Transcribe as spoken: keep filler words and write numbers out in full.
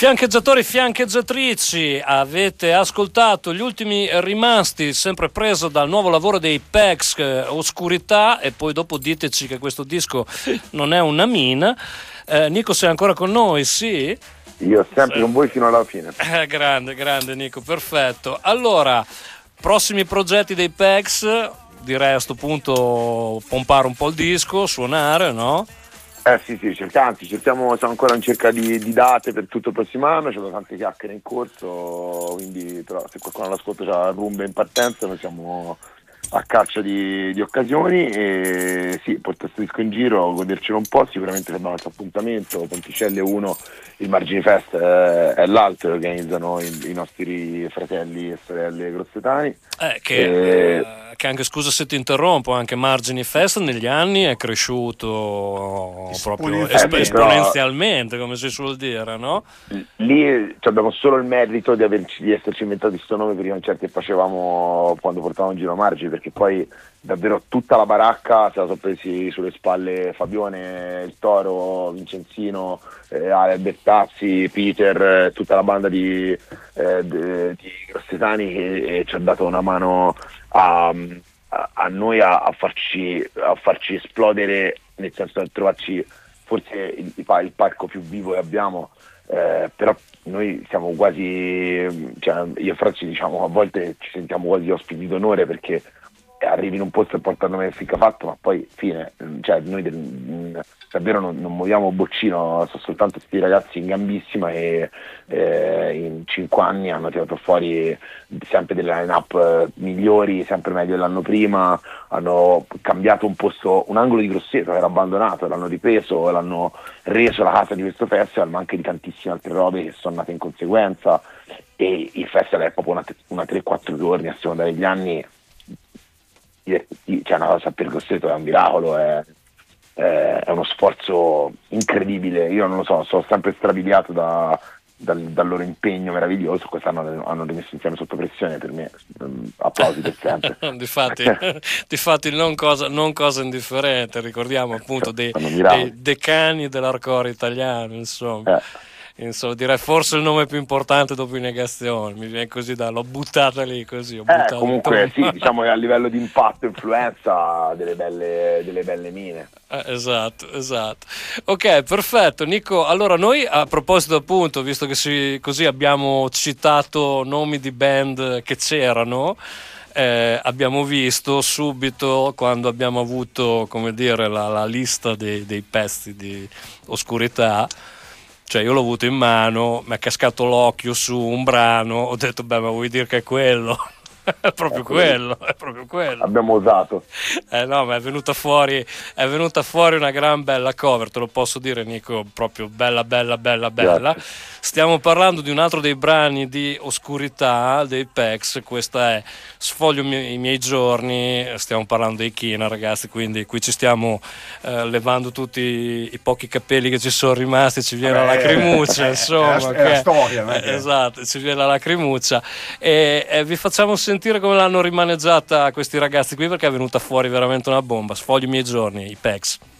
Fiancheggiatori e fiancheggiatrici, avete ascoltato gli ultimi rimasti, sempre preso dal nuovo lavoro dei Pex, Oscurità, e poi dopo diteci che questo disco non è una mina. eh, Nico, sei ancora con noi? Sì? Io sempre con voi fino alla fine. Eh, grande, grande Nico, perfetto. Allora, prossimi progetti dei Pex, direi a sto punto pompare un po' il disco, suonare, no? Eh sì sì, cerchiamo, cerchiamo, siamo ancora in cerca di, di date per tutto il prossimo anno, c'è tante chiacchiere in corso, quindi però se qualcuno all'ascolto c'ha rumba in partenza, noi siamo a caccia di, di occasioni e sì, portare questo disco in giro, godercelo un po', sicuramente abbiamo un altro appuntamento, Ponticelli è uno, il Margini Fest è, è l'altro, che organizzano i, i nostri fratelli e sorelle grossetani. Eh, che, e... eh, che anche, scusa se ti interrompo, anche Margini Fest negli anni è cresciuto proprio esp- esponenzialmente, come si suol dire, no? Lì cioè, abbiamo solo il merito di, averci, di esserci inventati questo nome per i concerti che facevamo quando portavamo in giro Margini, perché poi davvero tutta la baracca se la sono presi sulle spalle Fabione, il Toro, Vincenzino, eh, Ale Bettazzi, Peter, eh, tutta la banda di, eh, de, di grossetani che eh, ci ha dato una mano a, a, a noi a, a, farci, a farci esplodere, nel senso di trovarci forse il, il palco più vivo che abbiamo, eh, però noi siamo quasi, cioè io e Franci diciamo a volte ci sentiamo quasi ospiti d'onore, perché arrivi in un posto e portano me il fica fatto, ma poi fine, cioè noi del, davvero non, non muoviamo boccino, sono soltanto questi ragazzi in gambissima e eh, in cinque anni hanno tirato fuori sempre delle line-up migliori, sempre meglio dell'anno prima, hanno cambiato un posto, un angolo di Grosseto che era abbandonato, l'hanno ripreso, l'hanno reso la casa di questo festival, ma anche di tantissime altre robe che sono nate in conseguenza, e il festival è proprio una, una tre quattro giorni a seconda degli anni. Cioè una cosa per Grosseto è un miracolo, è, è uno sforzo incredibile, io non lo so, sono sempre strabiliato da, dal, dal loro impegno meraviglioso. Quest'anno hanno rimesso insieme sotto pressione, per me applausi per sempre. difatti, difatti non, cosa, non cosa indifferente, ricordiamo appunto dei, dei decani dell'hardcore italiano, insomma. Eh. Insomma, direi forse il nome più importante dopo i Negazioni, mi viene così da, l'ho buttata lì così. Ho eh, comunque sì, diciamo che a livello di impatto e influenza delle belle, delle belle mine. Eh, esatto, esatto. Ok, perfetto Nico. Allora noi a proposito appunto, visto che si, così abbiamo citato nomi di band che c'erano, Eh, abbiamo visto subito quando abbiamo avuto, come dire, la, la lista dei, dei pezzi di Oscurità. Cioè io l'ho avuto in mano, mi è cascato l'occhio su un brano, ho detto beh, ma vuoi dire che è quello? È proprio ecco, quello, è proprio quello. Abbiamo osato. Eh no, ma è venuta fuori, è venuta fuori una gran bella cover, te lo posso dire Nico, proprio bella bella bella bella. Grazie. Stiamo parlando di un altro dei brani di Oscurità dei Pex, questa è Sfoglio i miei giorni, stiamo parlando dei Kina ragazzi, quindi qui ci stiamo eh, levando tutti i pochi capelli che ci sono rimasti, ci viene Vabbè, la lacrimuccia, eh, insomma. È la, è la storia, che, eh, esatto, ci viene la lacrimuccia e, e vi facciamo sentire come l'hanno rimaneggiata questi ragazzi qui, perché è venuta fuori veramente una bomba. Sfoglio i miei giorni, i Pex.